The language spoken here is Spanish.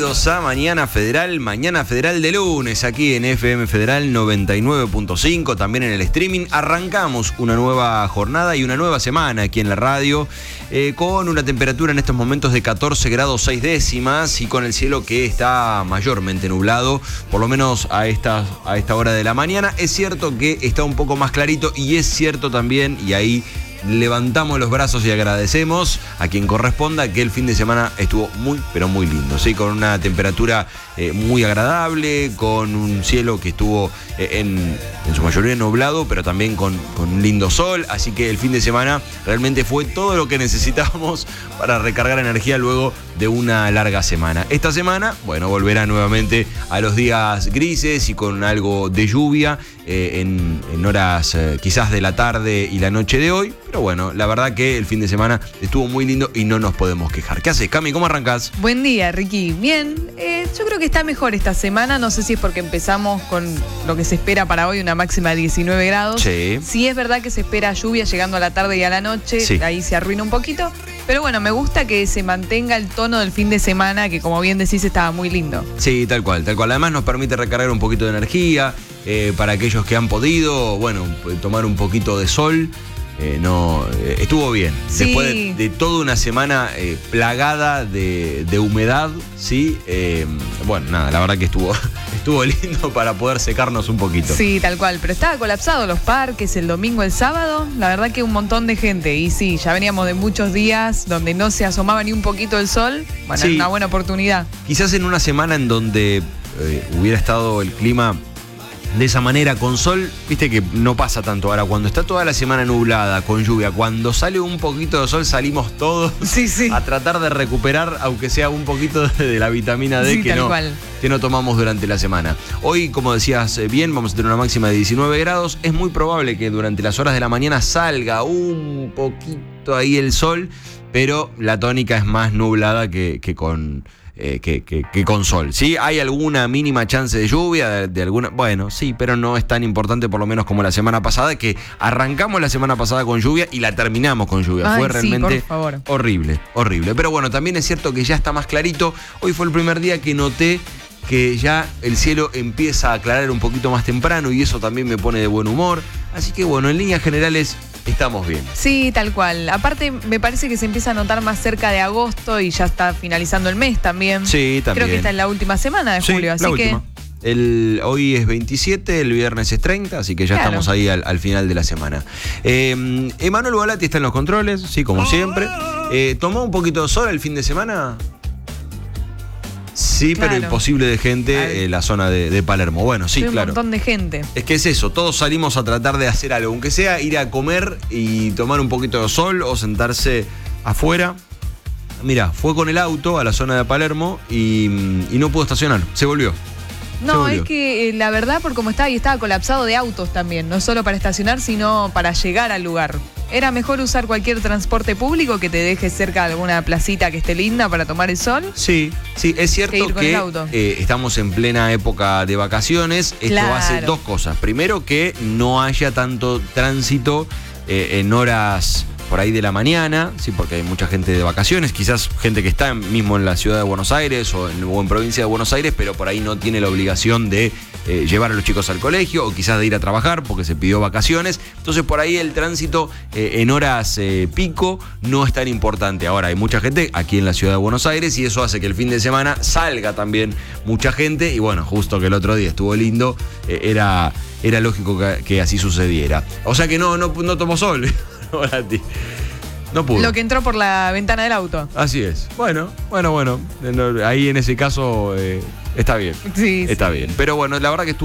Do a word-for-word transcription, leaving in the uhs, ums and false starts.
bienvenidos a Mañana Federal, Mañana Federal de lunes, aquí en F M Federal noventa y nueve punto cinco, también en el streaming. Arrancamos una nueva jornada y una nueva semana aquí en la radio, eh, con una temperatura en estos momentos de catorce grados seis décimas y con el cielo que está mayormente nublado, por lo menos a esta, a esta hora de la mañana. Es cierto que está un poco más clarito y es cierto también, y ahí levantamos los brazos y agradecemos a quien corresponda, que el fin de semana estuvo muy, pero muy lindo, ¿sí? Con una temperatura eh, muy agradable, con un cielo que estuvo eh, en, en su mayoría nublado, pero también con, con un lindo sol. Así que el fin de semana realmente fue todo lo que necesitábamos para recargar energía luego de una larga semana. Esta semana, bueno, volverá nuevamente a los días grises y con algo de lluvia eh, en, en horas eh, quizás de la tarde y la noche de hoy. Pero bueno, la verdad que el fin de semana estuvo muy lindo y no nos podemos quejar. ¿Qué haces, Cami? ¿Cómo arrancás? Buen día, Ricky. Bien, eh, yo creo que está mejor esta semana. No sé si es porque empezamos con lo que se espera para hoy, una máxima de diecinueve grados. Sí. Sí es verdad que se espera lluvia llegando a la tarde y a la noche. Sí. Ahí se arruina un poquito. Pero bueno, me gusta que se mantenga el tono del fin de semana, que como bien decís, estaba muy lindo. Sí, tal cual, tal cual. Además nos permite recargar un poquito de energía eh, para aquellos que han podido, bueno, tomar un poquito de sol. Eh, no, eh, estuvo bien. Sí. Después de, de toda una semana eh, plagada de, de humedad, ¿sí? Eh, bueno, nada, la verdad que estuvo, estuvo lindo para poder secarnos un poquito. Sí, tal cual. Pero estaba colapsado los parques el domingo, el sábado. La verdad que un montón de gente. Y sí, ya veníamos de muchos días donde no se asomaba ni un poquito el sol. Bueno, Sí. era una buena oportunidad. Quizás en una semana en donde eh, hubiera estado el clima de esa manera, con sol, viste que no pasa tanto. Ahora, cuando está toda la semana nublada, con lluvia, cuando sale un poquito de sol, salimos todos Sí, sí. a tratar de recuperar, aunque sea un poquito de, de la vitamina D Sí, que, tal no, cual. que no tomamos durante la semana. Hoy, como decías bien, vamos a tener una máxima de diecinueve grados. Es muy probable que durante las horas de la mañana salga un poquito ahí el sol, pero la tónica es más nublada que, que con... Eh, que, que, que con sol. ¿Sí? Hay alguna mínima chance de lluvia, de, de alguna. Bueno, sí, pero no es tan importante, por lo menos como la semana pasada, que arrancamos la semana pasada con lluvia y la terminamos con lluvia. Ay, fue sí, realmente por favor. horrible, horrible. Pero bueno, también es cierto que ya está más clarito. Hoy fue el primer día que noté que ya el cielo empieza a aclarar un poquito más temprano y eso también me pone de buen humor. Así que bueno, en líneas generales estamos bien. Sí, tal cual. Aparte, me parece que se empieza a notar más cerca de agosto y ya está finalizando el mes también. Sí, también. Creo que está en la última semana de Sí, julio, así la que... última. El, hoy es veintisiete, el viernes es treinta, así que ya Claro. estamos ahí al, al final de la semana. Eh, Emanuel Volati está en los controles, sí, como siempre. Eh, ¿Tomó un poquito de sol el fin de semana? Sí, Claro. pero imposible de gente en la zona de, de Palermo. Bueno, sí, Hay un claro. montón de gente. Es que es eso, todos salimos a tratar de hacer algo, aunque sea ir a comer y tomar un poquito de sol o sentarse afuera. Mira, fue con el auto a la zona de Palermo y, y no pudo estacionar, se volvió. Se No, volvió. es que eh, la verdad, por cómo estaba, y estaba colapsado de autos también, no solo para estacionar, sino para llegar al lugar. Era mejor usar cualquier transporte público que te deje cerca de alguna placita que esté linda para tomar el sol. Sí, sí, es cierto Que ir con que el auto. eh, estamos en plena época de vacaciones. Esto Claro. hace dos cosas. Primero, que no haya tanto tránsito eh, en horas por ahí de la mañana, sí, porque hay mucha gente de vacaciones, quizás gente que está mismo en la ciudad de Buenos Aires o en, o en provincia de Buenos Aires, pero por ahí no tiene la obligación de eh, llevar a los chicos al colegio o quizás de ir a trabajar porque se pidió vacaciones. Entonces por ahí el tránsito eh, en horas eh, pico no es tan importante. Ahora hay mucha gente aquí en la ciudad de Buenos Aires y eso hace que el fin de semana salga también mucha gente y bueno, justo que el otro día estuvo lindo, eh, era, era lógico que, que así sucediera. O sea que no, no, no tomó sol. Volati. No pudo. Lo que entró por la ventana del auto. Así es. Bueno, bueno, bueno. Ahí en ese caso eh, está bien. Sí, Está bien. Pero bueno, la verdad que estuvo